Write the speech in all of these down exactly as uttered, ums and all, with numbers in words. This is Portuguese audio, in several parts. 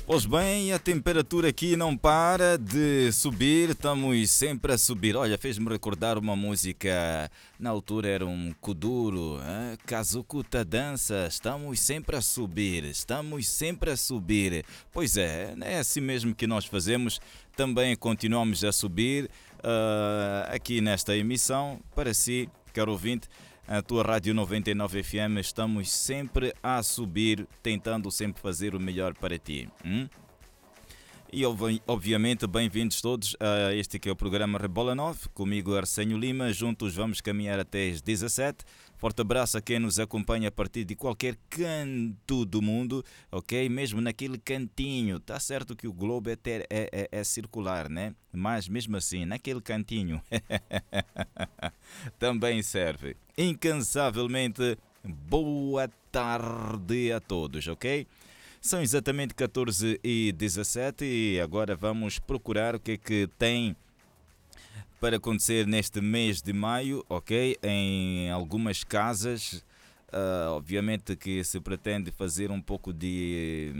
Pois bem, a temperatura aqui não para de subir, estamos sempre a subir. Olha, fez-me recordar uma música, na altura era um Kuduro, hein? Kazukuta dança, estamos sempre a subir, estamos sempre a subir. Pois é, é assim mesmo que nós fazemos, também continuamos a subir ah, aqui nesta emissão, para si, caro ouvinte. A tua Rádio noventa e nove F M, estamos sempre a subir, tentando sempre fazer o melhor para ti. Hum? E obviamente bem-vindos todos a este que é o programa Rebola nove, comigo Arsenio Lima, juntos vamos caminhar até as dezassete. Forte abraço a quem nos acompanha a partir de qualquer canto do mundo, ok? Mesmo naquele cantinho, tá certo que o globo é, ter, é, é, é circular, né? Mas mesmo assim, naquele cantinho, também serve. Incansavelmente, boa tarde a todos, ok? São exatamente catorze e dezassete e agora vamos procurar o que é que tem para acontecer neste mês de maio, ok? Em algumas casas, uh, obviamente que se pretende fazer um pouco de,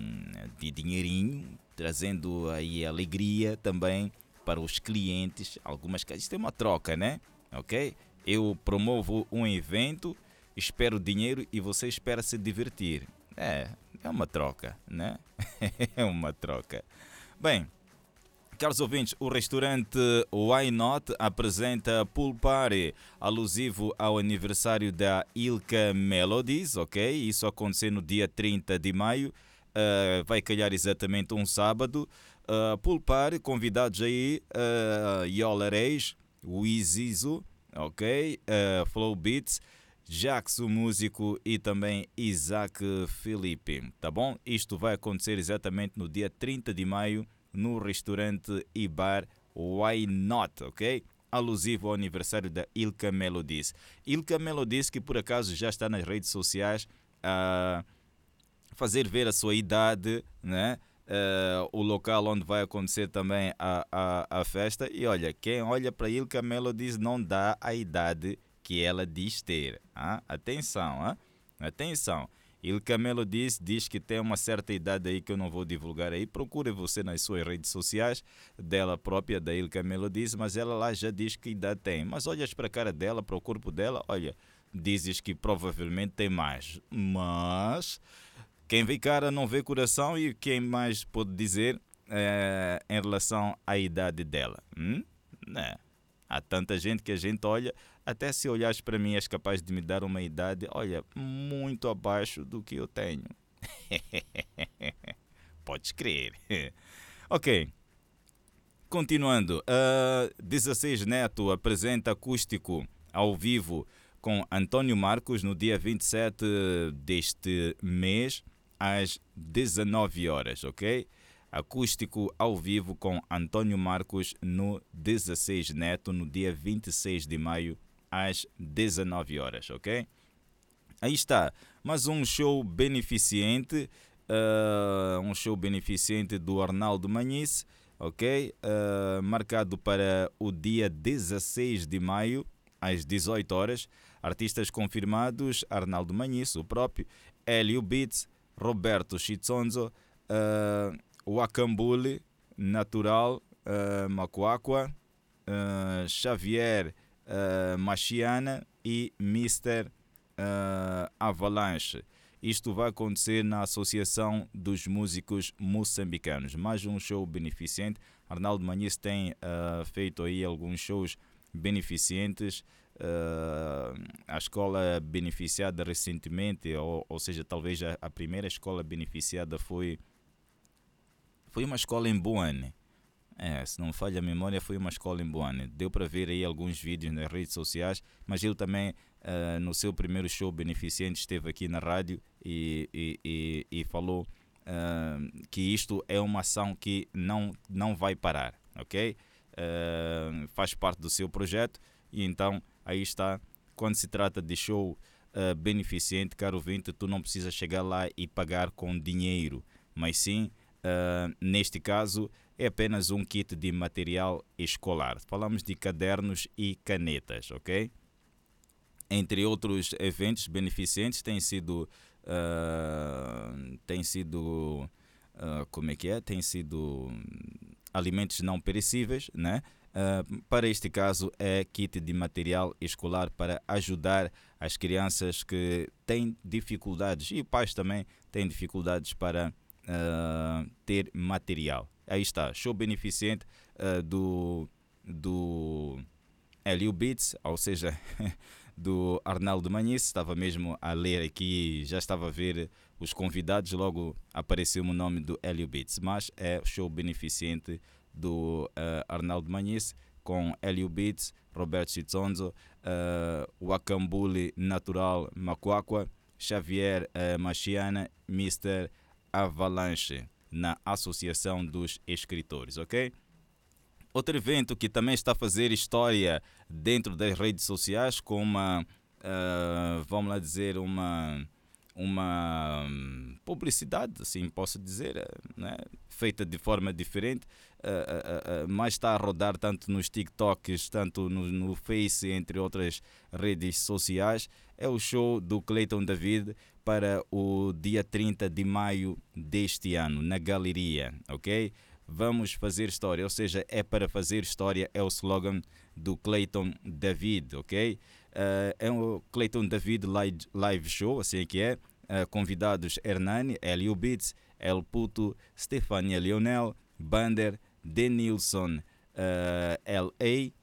de dinheirinho, trazendo aí alegria também para os clientes. Algumas casas, isto é uma troca, né? Ok? Eu promovo um evento, espero dinheiro e você espera se divertir. É, é uma troca, né? É uma troca. Bem, caros ouvintes, o restaurante Why Not apresenta Pool Party, alusivo ao aniversário da Ilka Melodies, ok? Isso aconteceu no dia trinta de maio, uh, vai calhar exatamente um sábado. Uh, Pool Party, convidados aí, uh, Yola Reis, Wizizo, ok? Uh, Flow Beats, Jax, o músico, e também Isaac Felipe, tá bom? Isto vai acontecer exatamente no dia trinta de maio no restaurante e bar Why Not, ok? Alusivo ao aniversário da Ilka Melodies. Ilka Melodies, que por acaso já está nas redes sociais a fazer ver a sua idade, né? Uh, o local onde vai acontecer também a, a, a festa. E olha, quem olha para Ilka Melodies não dá a idade que ela diz ter. Ah? Atenção, ah? Atenção. Ilka Melodies diz que tem uma certa idade aí que eu não vou divulgar aí. Procure você nas suas redes sociais dela própria, da Ilka Melodies, mas ela lá já diz que idade tem. Mas olhas para a cara dela, para o corpo dela, olha, dizes que provavelmente tem mais. Mas quem vê cara não vê coração, e quem mais pode dizer é, em relação à idade dela? Hum? Né? Há tanta gente que a gente olha, até se olhares para mim és capaz de me dar uma idade, olha, muito abaixo do que eu tenho. Podes crer. Ok, continuando. Uh, dezesseis Neto apresenta acústico ao vivo com António Marcos no dia vinte e sete deste mês, às dezenove horas, ok? Acústico ao vivo com António Marcos no dezesseis Neto, no dia vinte e seis de maio, às dezenove horas, ok? Aí está, mais um show beneficente, uh, um show beneficente do Arnaldo Manhice, ok? Uh, marcado para o dia dezesseis de maio, às dezoito horas. Artistas confirmados: Arnaldo Manhice, o próprio, Hélio Beats, Roberto Chitzonzo, uh, Wakambule, Natural, uh, Macuacua, uh, Xavier uh, Machiana e mister uh, Avalanche. Isto vai acontecer na Associação dos Músicos Moçambicanos. Mais um show beneficente. Arnaldo Manhice tem uh, feito aí alguns shows beneficentes. Uh, a escola beneficiada recentemente, ou, ou seja, talvez a, a primeira escola beneficiada foi foi uma escola em Boane. É, se não falha a memória, foi uma escola em Boane. Deu para ver aí alguns vídeos nas redes sociais, mas ele também uh, no seu primeiro show beneficente esteve aqui na rádio e, e, e, e falou uh, que isto é uma ação que não, não vai parar, ok? Uh, faz parte do seu projeto. E então, aí está, quando se trata de show uh, beneficente, caro ouvinte, tu não precisas chegar lá e pagar com dinheiro, mas sim, uh, neste caso, é apenas um kit de material escolar. Falamos de cadernos e canetas, ok? Entre outros eventos beneficentes, tem sido, uh, tem sido uh, como é que é? Tem sido alimentos não perecíveis, né? Uh, para este caso é kit de material escolar para ajudar as crianças que têm dificuldades e pais também têm dificuldades para uh, ter material. Aí está, show beneficente uh, do, do L U Beats, ou seja, do Arnaldo Manhis. Estava mesmo a ler aqui, já estava a ver os convidados, logo apareceu o nome do L U Beats, mas é show beneficente do uh, Arnaldo Manhis com L U Beats, Roberto Chitzonzo, uh, Wakambuli Natural Macuacua, Xavier uh, Machiana, mister Avalanche, na Associação dos Escritores, ok? Outro evento que também está a fazer história dentro das redes sociais com uma, uh, vamos lá dizer, uma, uma publicidade, assim posso dizer, né? Feita de forma diferente, uh, uh, uh, mas está a rodar tanto nos TikToks, tanto no, no Face, entre outras redes sociais. É o show do Clayton David para o dia trinta de maio deste ano, na Galeria, ok? Vamos fazer história, ou seja, é para fazer história, é o slogan do Clayton David, ok? Uh, é o Clayton David live, live Show, assim é que é. Uh, convidados Hernani, L U Beats, El Puto, Stefania Leonel, Bander, Denilson, uh, L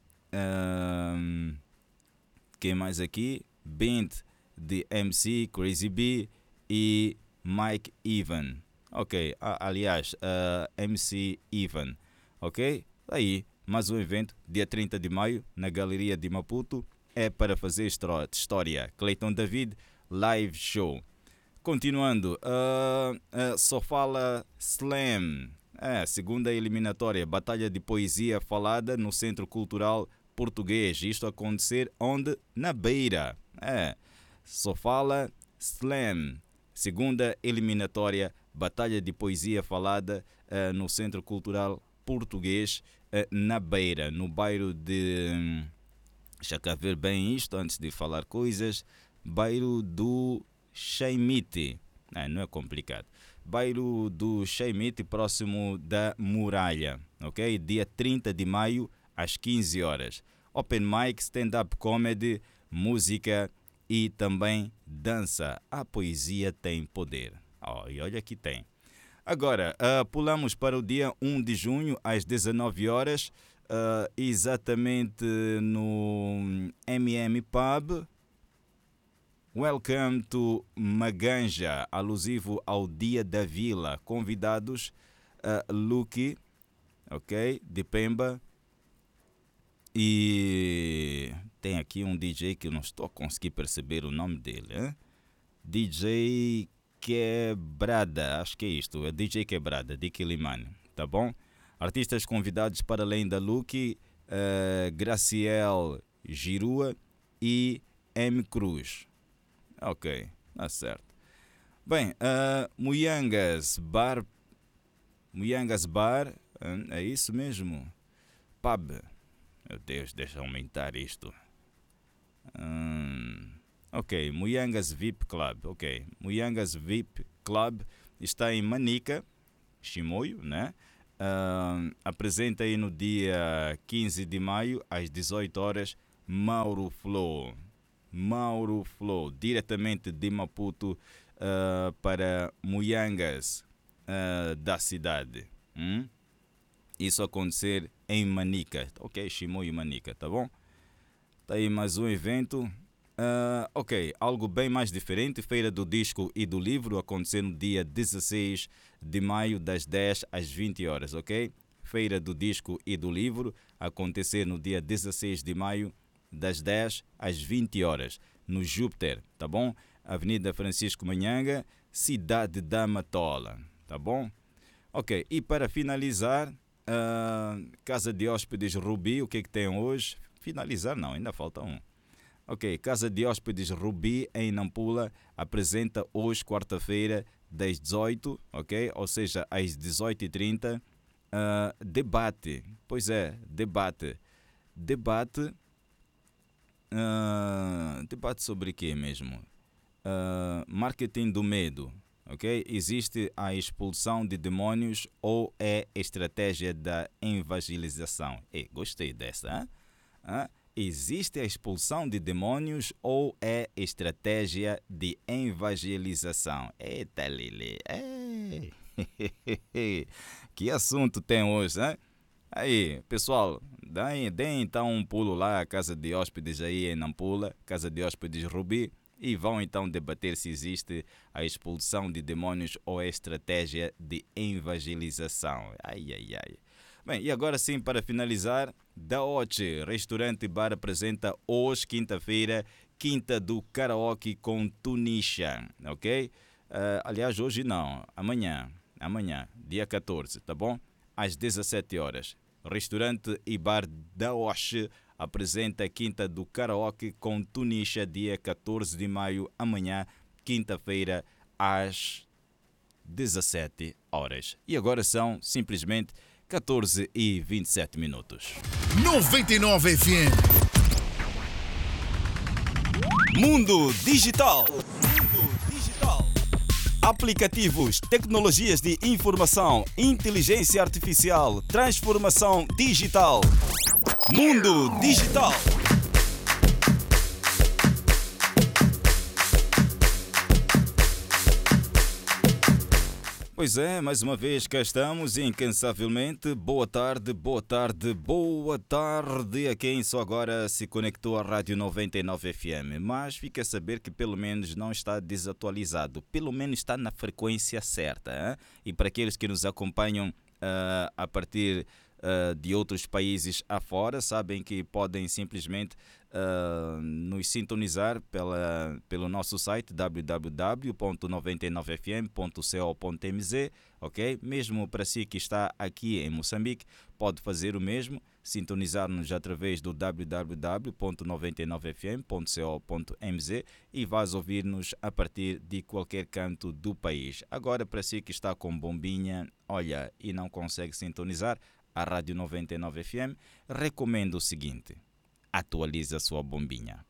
A, um, quem mais aqui? Bint, de M C, Crazy B e Mike Evan. Ok, ah, aliás, uh, M C Ivan, ok? Aí, mais um evento, dia trinta de maio, na Galeria de Maputo, é para fazer história. Clayton David, live show. Continuando, uh, uh, só fala Slam, é, segunda eliminatória, batalha de poesia falada no Centro Cultural Português. Isto a acontecer onde? Na Beira, é, só fala Slam, segunda eliminatória, batalha de poesia falada uh, no Centro Cultural Português, uh, na Beira, no bairro de... Hum, deixa cá ver bem isto antes de falar coisas. Bairro do Cheimite. Ah, não é complicado. Bairro do Cheimite, próximo da Muralha. Ok? Dia trinta de maio, às quinze horas. Open mic, stand-up comedy, música e também dança. A poesia tem poder. Oh, e olha que tem. Agora, uh, pulamos para o dia um de junho, às dezenove horas, uh, exatamente no M M Pub. Welcome to Maganja, alusivo ao Dia da Vila. Convidados, uh, Lucky, ok, de Pemba. E tem aqui um D J que eu não estou a conseguir perceber o nome dele. Hein? D J Quebrada, acho que é isto, é D J Quebrada, de Quilimane, tá bom? Artistas convidados para além da Lucky, uh, Graciel Girua e M Cruz. Ok, tá certo. Bem, uh, Muyangas Bar, Muyangas Bar, é isso mesmo? Pub, meu Deus, deixa eu aumentar isto. Hum... Ok, Muyangas V I P Club, ok. Muyangas V I P Club está em Manica, Chimoio, né? Uh, apresenta aí no dia quinze de maio, às dezoito horas, Mauro Flow. Mauro Flow, diretamente de Maputo uh, para Muyangas uh, da cidade. Hum? Isso acontecer em Manica, ok? Chimoio Manica, tá bom? Tá aí mais um evento. Uh, ok, algo bem mais diferente, Feira do Disco e do Livro, acontecer no dia dezesseis de maio, das dez às vinte horas, ok? Feira do Disco e do Livro, acontecer no dia dezesseis de maio, das dez às vinte horas, no Júpiter, tá bom? Avenida Francisco Manhanga, Cidade da Matola, tá bom? Ok, e para finalizar, uh, Casa de Hóspedes Rubi, o que é que tem hoje? Finalizar não, ainda falta um. Ok, Casa de Hóspedes Rubi, em Nampula, apresenta hoje, quarta-feira, das dezoito, ok? Ou seja, às dezoito e trinta, uh, debate. Pois é, debate. Debate. Uh, debate sobre o que mesmo? Uh, marketing do medo, ok? Existe a expulsão de demônios ou é estratégia da evangelização? Ei, gostei dessa, hein? Ah, existe a expulsão de demônios ou é estratégia de evangelização? Eita, Lili. Ei. Que assunto tem hoje, hein? Aí, pessoal, deem, deem então um pulo lá à Casa de Hóspedes aí em Nampula, Casa de Hóspedes Rubi, e vão então debater se existe a expulsão de demônios ou a estratégia de evangelização. Ai, ai, ai. Bem, e agora sim, para finalizar, Daoche, restaurante e bar apresenta hoje, quinta-feira, Quinta do Karaoke com Tunisha, ok? Uh, aliás, hoje não, amanhã, amanhã, dia catorze, tá bom? Às dezassete horas. Restaurante e bar Daoche apresenta a Quinta do Karaoke com Tunisha, dia catorze de maio, amanhã, quinta-feira, às dezassete horas. E agora são simplesmente catorze e vinte e sete minutos. noventa e nove F M. Mundo Digital. Mundo Digital. Aplicativos, tecnologias de informação, inteligência artificial, transformação digital. Mundo Digital. Pois é, mais uma vez cá estamos incansavelmente. Boa tarde, boa tarde, boa tarde a quem só agora se conectou à Rádio noventa e nove F M. Mas fica a saber que pelo menos não está desatualizado, pelo menos está na frequência certa. Hein? E para aqueles que nos acompanham uh, a partir uh, de outros países afora, sabem que podem simplesmente Uh, nos sintonizar pela, pelo nosso site w w w ponto noventa e nove f m ponto co ponto m z, ok? Mesmo para si que está aqui em Moçambique, pode fazer o mesmo, sintonizar-nos através do w w w ponto noventa e nove f m ponto co ponto m z e vais ouvir-nos a partir de qualquer canto do país. Agora, para si que está com bombinha, olha, e não consegue sintonizar a Rádio noventa e nove F M, recomendo o seguinte: atualize a sua bombinha.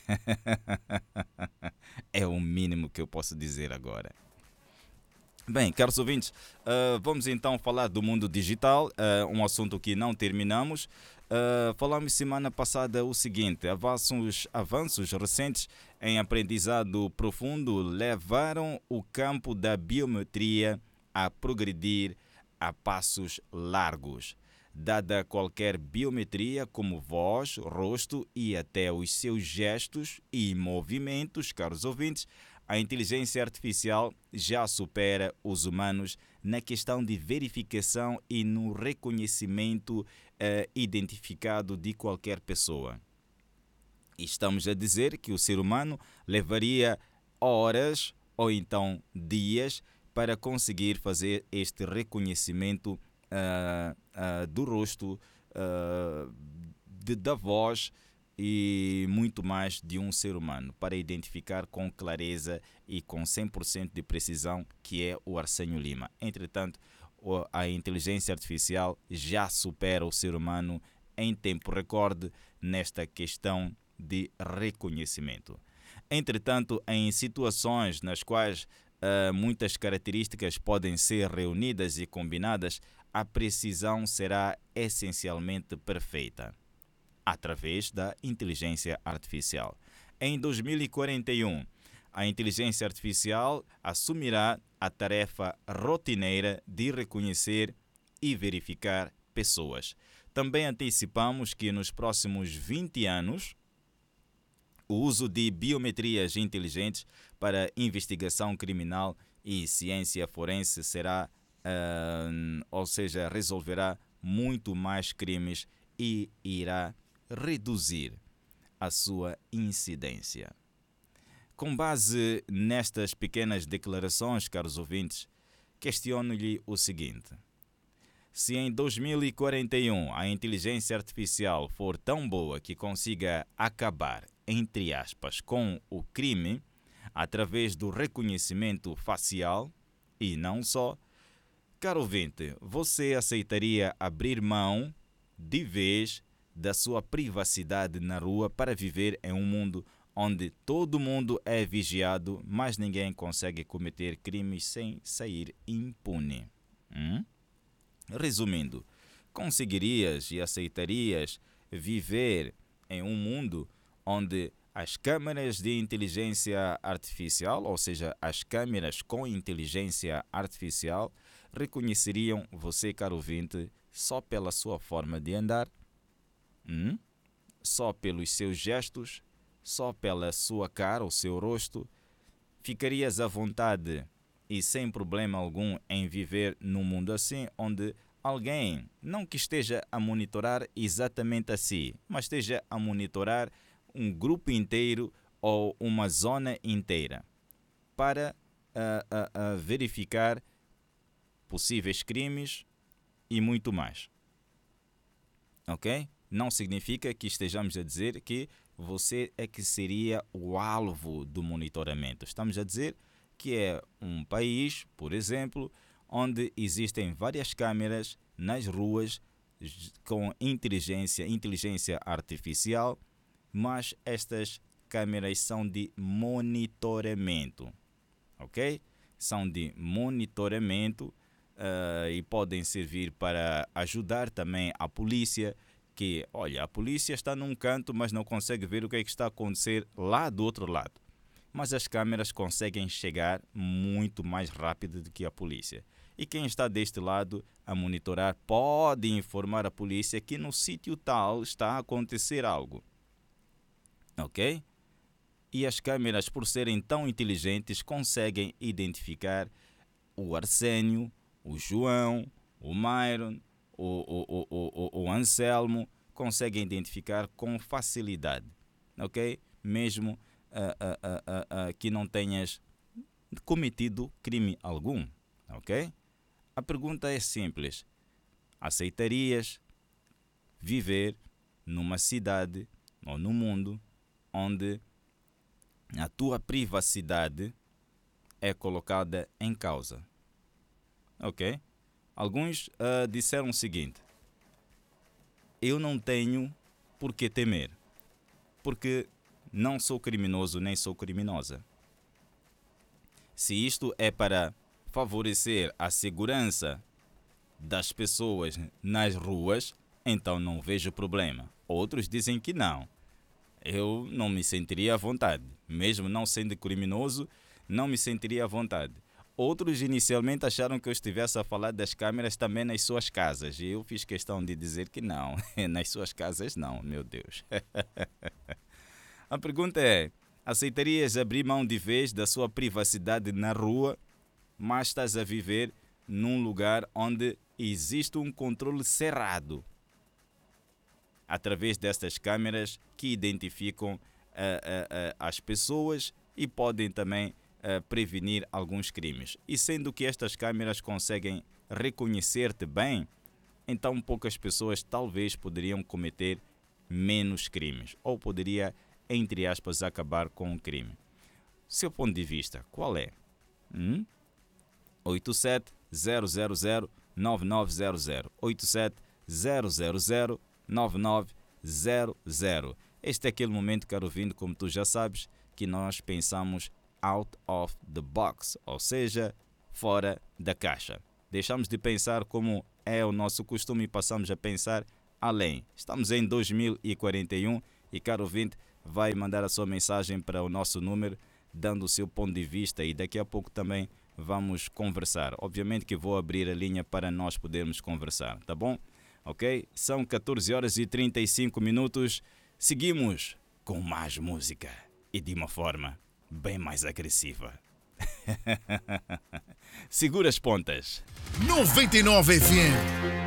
É o mínimo que eu posso dizer agora. Bem, caros ouvintes, uh, vamos então falar do mundo digital, uh, um assunto que não terminamos. Uh, falamos semana passada o seguinte: avanços, avanços recentes em aprendizado profundo levaram o campo da biometria a progredir a passos largos. Dada qualquer biometria como voz, rosto e até os seus gestos e movimentos, caros ouvintes, a inteligência artificial já supera os humanos na questão de verificação e no reconhecimento eh, identificado de qualquer pessoa. E estamos a dizer que o ser humano levaria horas ou então dias para conseguir fazer este reconhecimento Uh, uh, do rosto, uh, de, da voz e muito mais de um ser humano, para identificar com clareza e com cem por cento de precisão que é o Arsenio Lima. Entretanto, a inteligência artificial já supera o ser humano em tempo recorde nesta questão de reconhecimento. Entretanto, em situações nas quais uh, muitas características podem ser reunidas e combinadas, a precisão será essencialmente perfeita, através da inteligência artificial. Em dois mil e quarenta e um, a inteligência artificial assumirá a tarefa rotineira de reconhecer e verificar pessoas. Também antecipamos que nos próximos vinte anos, o uso de biometrias inteligentes para investigação criminal e ciência forense será Uh, ou seja, resolverá muito mais crimes e irá reduzir a sua incidência. Com base nestas pequenas declarações, caros ouvintes, questiono-lhe o seguinte: se em dois mil e quarenta e um a inteligência artificial for tão boa que consiga acabar, entre aspas, com o crime através do reconhecimento facial e não só, caro ouvinte, você aceitaria abrir mão de vez da sua privacidade na rua para viver em um mundo onde todo mundo é vigiado, mas ninguém consegue cometer crimes sem sair impune. Hum? Resumindo, conseguirias e aceitarias viver em um mundo onde as câmeras de inteligência artificial, ou seja, as câmeras com inteligência artificial, reconheceriam você, caro ouvinte, só pela sua forma de andar, hum? só pelos seus gestos, só pela sua cara, o seu rosto? Ficarias à vontade e sem problema algum em viver num mundo assim, onde alguém, não que esteja a monitorar exatamente a si, mas esteja a monitorar um grupo inteiro ou uma zona inteira para uh, uh, uh, verificar possíveis crimes e muito mais. Ok? Não significa que estejamos a dizer que você é que seria o alvo do monitoramento. Estamos a dizer que é um país, por exemplo, onde existem várias câmeras nas ruas com inteligência, inteligência artificial, mas estas câmeras são de monitoramento, ok? São de monitoramento uh, e podem servir para ajudar também a polícia, que, olha, a polícia está num canto, mas não consegue ver o que é que está a acontecer lá do outro lado. Mas as câmeras conseguem chegar muito mais rápido do que a polícia. E quem está deste lado a monitorar pode informar a polícia que no sítio tal está a acontecer algo. Ok? E as câmeras, por serem tão inteligentes, conseguem identificar o Arsênio, o João, o Myron, o, o, o, o, o Anselmo, conseguem identificar com facilidade. Ok? Mesmo uh, uh, uh, uh, uh, que não tenhas cometido crime algum. Ok? A pergunta é simples. Aceitarias viver numa cidade ou no mundo onde a tua privacidade é colocada em causa? Ok? Alguns uh, disseram o seguinte: eu não tenho por que temer, porque não sou criminoso nem sou criminosa. Se isto é para favorecer a segurança das pessoas nas ruas, então não vejo problema. Outros dizem que não. Eu não me sentiria à vontade. Mesmo não sendo criminoso, não me sentiria à vontade. Outros inicialmente acharam que eu estivesse a falar das câmeras também nas suas casas. E eu fiz questão de dizer que não. Nas suas casas não, meu Deus. A pergunta é: aceitarias abrir mão de vez da sua privacidade na rua, mas estás a viver num lugar onde existe um controle cerrado através destas câmeras que identificam uh, uh, uh, as pessoas e podem também uh, prevenir alguns crimes. E sendo que estas câmeras conseguem reconhecer-te bem, então poucas pessoas talvez poderiam cometer menos crimes, ou poderia, entre aspas, acabar com o crime. Seu ponto de vista, qual é? Hum? oito sete zero zero zero nove nove zero zero oito sete zero zero zero nove nove zero zero. Este é aquele momento, caro ouvinte, como tu já sabes, que nós pensamos out of the box, ou seja, fora da caixa. Deixamos de pensar como é o nosso costume e passamos a pensar além. Estamos em dois mil e quarenta e um e, caro ouvinte, vai mandar a sua mensagem para o nosso número, dando o seu ponto de vista, e daqui a pouco também vamos conversar. Obviamente que vou abrir a linha para nós podermos conversar, tá bom? Ok? São catorze horas e trinta e cinco minutos. Seguimos com mais música e de uma forma bem mais agressiva. Segura as pontas. noventa e nove F M.